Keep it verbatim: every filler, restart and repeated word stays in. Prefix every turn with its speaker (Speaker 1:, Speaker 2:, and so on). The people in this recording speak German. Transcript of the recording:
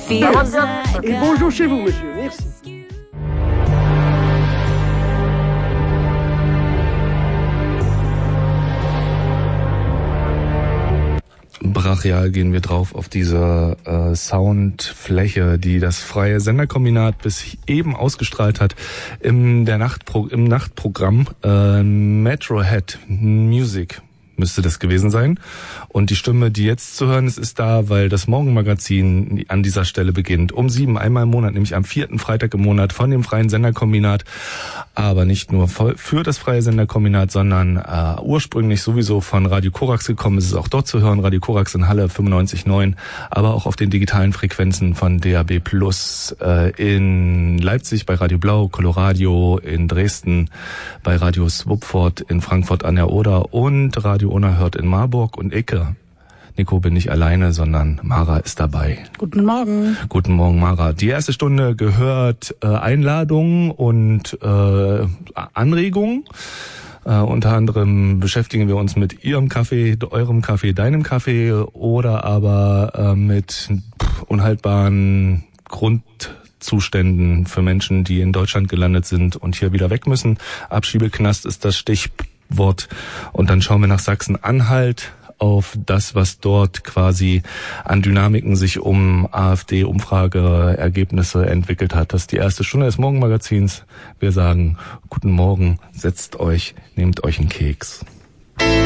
Speaker 1: feels like
Speaker 2: Et bonjour chez vous, monsieur. Merci.
Speaker 3: Brachial gehen wir drauf auf diese äh, Soundfläche, die das freie Senderkombinat bis eben ausgestrahlt hat im der Nachtpro- im Nachtprogramm äh, Metrohead Music müsste das gewesen sein. Und die Stimme, die jetzt zu hören ist, ist da, weil das Morgenmagazin an dieser Stelle beginnt. Um sieben, einmal im Monat, nämlich am vierten Freitag im Monat von dem Freien Senderkombinat. Aber nicht nur für das Freie Senderkombinat, sondern äh, ursprünglich sowieso von Radio Korax gekommen. Es ist auch dort zu hören, Radio Korax in Halle fünfundneunzig Komma neun, aber auch auf den digitalen Frequenzen von D A B Plus, äh, in Leipzig bei Radio Blau, Coloradio, in Dresden bei Radio Swupford, in Frankfurt an der Oder und Radio Unerhört in Marburg. Und Icke, Nico, bin nicht alleine, sondern Mara ist dabei.
Speaker 4: Guten Morgen.
Speaker 3: Guten Morgen, Mara. Die erste Stunde gehört äh, Einladungen und äh, Anregungen. Uh, unter anderem beschäftigen wir uns mit Ihrem Kaffee, eurem Kaffee, deinem Kaffee oder aber uh, mit pff, unhaltbaren Grundzuständen für Menschen, die in Deutschland gelandet sind und hier wieder weg müssen. Abschiebeknast ist das Stichwort. Und dann schauen wir nach Sachsen-Anhalt auf das, was dort quasi an Dynamiken sich um AfD-Umfrageergebnisse entwickelt hat. Das ist die erste Stunde des Morgenmagazins. Wir sagen, guten Morgen, setzt euch, nehmt euch einen Keks.